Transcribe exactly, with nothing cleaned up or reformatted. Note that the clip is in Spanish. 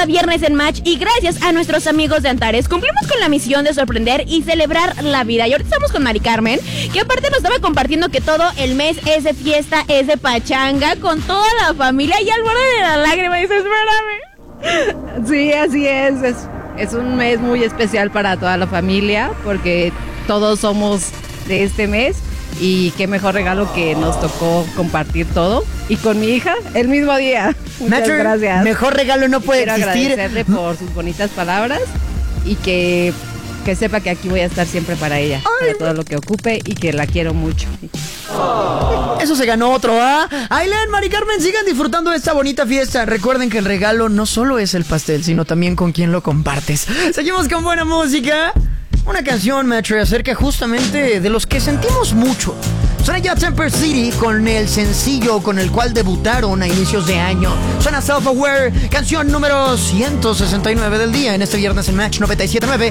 cada viernes en Match y gracias a nuestros amigos de Antares cumplimos con la misión de sorprender y celebrar la vida. Y ahorita estamos con Mari Carmen, que aparte nos estaba compartiendo que todo el mes es de fiesta, es de pachanga, con toda la familia y al borde de la lágrima. Dice, espérame. Sí, así es. es. Es un mes muy especial para toda la familia porque todos somos de este mes y qué mejor regalo que nos tocó compartir todo y con mi hija el mismo día. Muchas Metro, gracias. Mejor regalo no puede Quiero existir. agradecerle por sus bonitas palabras y que, que sepa que aquí voy a estar siempre para ella, Ay. para todo lo que ocupe y que la quiero mucho. Oh. Eso se ganó otro, ¿ah? Ailén, Mari Carmen, sigan disfrutando de esta bonita fiesta. Recuerden que el regalo no solo es el pastel, sino también con quien lo compartes. Seguimos con buena música. Una canción, Metro, acerca justamente de los que sentimos mucho. Suena ya Temper City con el sencillo con el cual debutaron a inicios de año. Suena Self Aware, canción número ciento sesenta y nueve del día en este viernes en Match noventa y siete punto nueve.